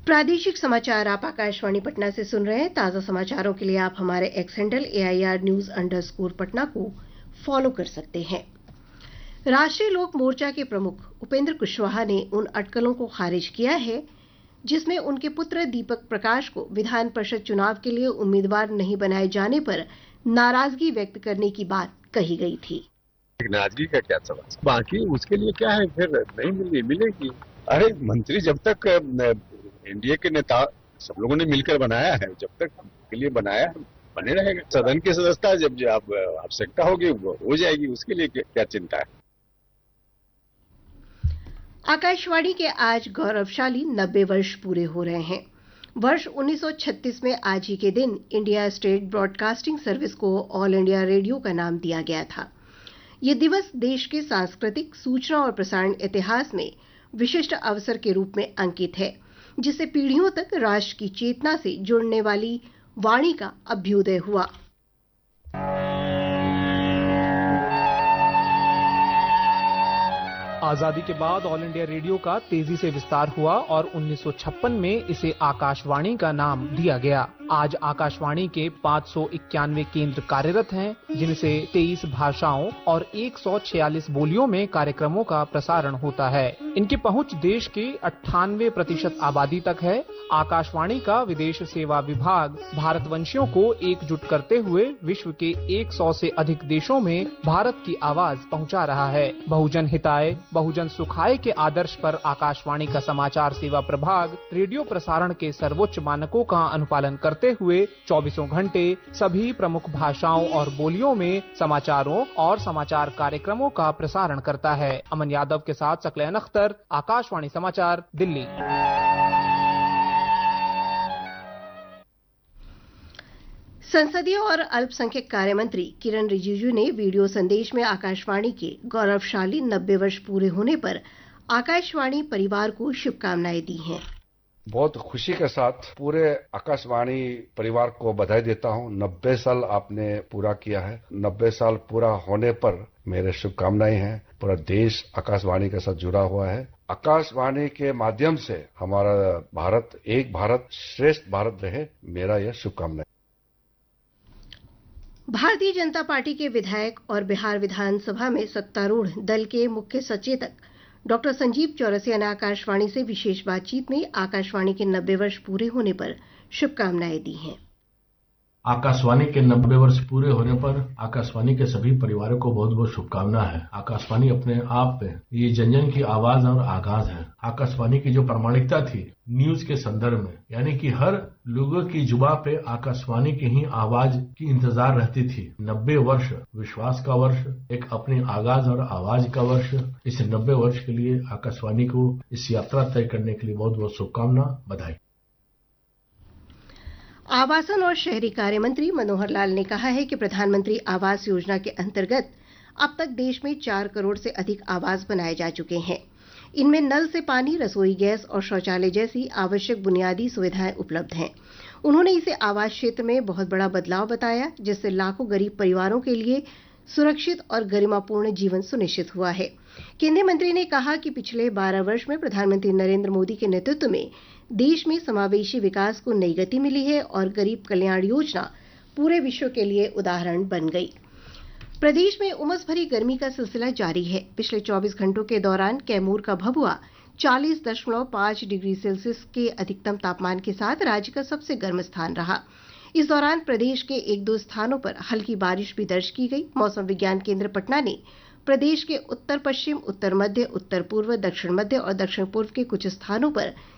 प्रादेशिक समाचार आप आकाशवाणी पटना से सुन रहे हैं। ताज़ा समाचारों के लिए आप हमारे एक्स हैंडल AIR News_पटना को फॉलो कर सकते हैं। राष्ट्रीय लोक मोर्चा के प्रमुख उपेंद्र कुशवाहा ने उन अटकलों को खारिज किया है जिसमें उनके पुत्र दीपक प्रकाश को विधान परिषद चुनाव के लिए उम्मीदवार नहीं बनाए जाने पर नाराजगी व्यक्त करने की बात कही गई थी। नाराजगी का क्या सवाल, बाकी उसके लिए क्या है, फिर नहीं मिलेगी। अरे मंत्री जब तक एनडीए के नेता सब लोगों ने मिलकर बनाया है, जब तक के लिए बनाया है बने रहेगा। सदन की सदस्यता जब आप आवश्यकता होगी वो हो जाएगी, उसके लिए क्या चिंता है। आकाशवाणी के आज गौरवशाली 90 वर्ष पूरे हो रहे हैं। वर्ष 1936 में आज ही के दिन इंडिया स्टेट ब्रॉडकास्टिंग सर्विस को ऑल इंडिया रेडियो का नाम दिया गया था। ये दिवस देश के सांस्कृतिक, सूचना और प्रसारण इतिहास में विशिष्ट अवसर के रूप में अंकित है, जिससे पीढ़ियों तक राष्ट्र की चेतना से जुड़ने वाली वाणी का अभ्युदय हुआ। आजादी के बाद ऑल इंडिया रेडियो का तेजी से विस्तार हुआ और 1956 में इसे आकाशवाणी का नाम दिया गया। आज आकाशवाणी के 591 केंद्र कार्यरत हैं, जिनसे 23 भाषाओं और 146 बोलियों में कार्यक्रमों का प्रसारण होता है। इनकी पहुंच देश के 98% आबादी तक है। आकाशवाणी का विदेश सेवा विभाग भारतवंशियों को एकजुट करते हुए विश्व के 100 से अधिक देशों में भारत की आवाज पहुंचा रहा है। बहुजन हिताय बहुजन सुखाय के आदर्श पर आकाशवाणी का समाचार सेवा प्रभाग रेडियो प्रसारण के सर्वोच्च मानकों का अनुपालन करते हुए 24 घंटे सभी प्रमुख भाषाओं और बोलियों में समाचारों और समाचार कार्यक्रमों का प्रसारण करता है। अमन यादव के साथ सकलैन अख्तर, आकाशवाणी समाचार, दिल्ली। संसदीय और अल्पसंख्यक कार्य मंत्री किरण रिजिजू ने वीडियो संदेश में आकाशवाणी के गौरवशाली 90 वर्ष पूरे होने पर आकाशवाणी परिवार को शुभकामनाएं दी हैं। बहुत खुशी के साथ पूरे आकाशवाणी परिवार को बधाई देता हूं। 90 साल आपने पूरा किया है। 90 साल पूरा होने पर मेरे शुभकामनाएं हैं। पूरा देश आकाशवाणी के साथ जुड़ा हुआ है। आकाशवाणी के माध्यम से हमारा भारत एक भारत श्रेष्ठ भारत रहे, मेरा यह शुभकामनाएं। भारतीय जनता पार्टी के विधायक और बिहार विधानसभा में सत्तारूढ़ दल के मुख्य सचेतक डॉक्टर संजीव चौरसिया ने आकाशवाणी से विशेष बातचीत में आकाशवाणी के 90 वर्ष पूरे होने पर शुभकामनाएं दी हैं। आकाशवाणी के 90 वर्ष पूरे होने पर आकाशवाणी के सभी परिवारों को बहुत बहुत शुभकामना है। आकाशवाणी अपने आप में ये जन की आवाज और आगाज है। आकाशवाणी की जो प्रामाणिकता थी न्यूज के संदर्भ में, यानी कि हर लोगों की जुबान पे आकाशवाणी की ही आवाज की इंतजार रहती थी। 90 वर्ष विश्वास का वर्ष, एक अपनी आगाज और आवाज का वर्ष। इस 90 वर्ष के लिए आकाशवाणी को इस यात्रा तय करने के लिए बहुत बहुत शुभकामना, बधाई। आवासन और शहरी कार्य मंत्री मनोहर लाल ने कहा है कि प्रधानमंत्री आवास योजना के अंतर्गत अब तक देश में 4 करोड़ से अधिक आवास बनाए जा चुके हैं। इनमें नल से पानी, रसोई गैस और शौचालय जैसी आवश्यक बुनियादी सुविधाएं उपलब्ध हैं। उन्होंने इसे आवास क्षेत्र में बहुत बड़ा बदलाव बताया, जिससे लाखों गरीब परिवारों के लिए सुरक्षित और गरिमापूर्ण जीवन सुनिश्चित हुआ है। केंद्रीय मंत्री ने कहा कि पिछले 12 वर्ष में प्रधानमंत्री नरेंद्र मोदी के नेतृत्व में देश में समावेशी विकास को नई गति मिली है और गरीब कल्याण योजना पूरे विश्व के लिए उदाहरण बन गई। प्रदेश में उमस भरी गर्मी का सिलसिला जारी है। पिछले 24 घंटों के दौरान कैमूर का भभुआ 40.5 डिग्री सेल्सियस के अधिकतम तापमान के साथ राज्य का सबसे गर्म स्थान रहा। इस दौरान प्रदेश के 1-2 स्थानों पर हल्की बारिश भी दर्ज की गई। मौसम विज्ञान केंद्र पटना ने प्रदेश के उत्तर पश्चिम, उत्तर मध्य, उत्तर पूर्व, दक्षिण मध्य और दक्षिण पूर्व के कुछ स्थानों पर